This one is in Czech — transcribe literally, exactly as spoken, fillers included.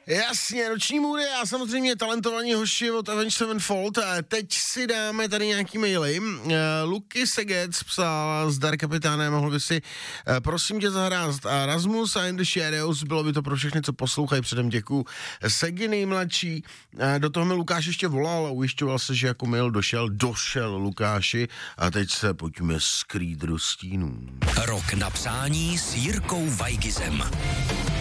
Jasně, noční můry a samozřejmě talentovaní hoši od Avenged Sevenfold. Teď si dáme tady nějaký maily. Luky Segec psal zdar kapitáne, mohl by si prosím tě zahrát Rasmus a In the Shadows, bylo by to pro všechny, co poslouchají, předem děkuju. Segi nejmladší, do toho mi Lukáš ještě volal a ujišťoval se, že jako mail došel, došel Lukáši a teď se pojďme skrýt do stínů. Rok na přání s Jirkou Vajgizem.